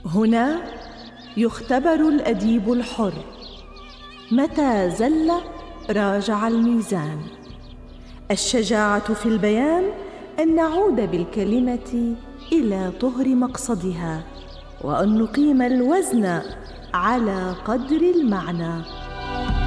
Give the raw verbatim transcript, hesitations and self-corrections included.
هنا يختبر الأديب الحر، متى زل راجع الميزان. الشجاعة في البيان أن نعود بالكلمة إلى طهر مقصدها، وأن نقيم الوزن على قدر المعنى.